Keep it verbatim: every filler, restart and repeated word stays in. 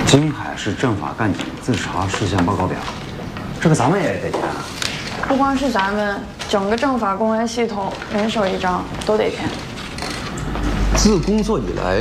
金海市政法干警自查事项报告表，这个咱们也得填啊。 不光是咱们，整个政法公安系统人手一张，都得填。 自工作以来，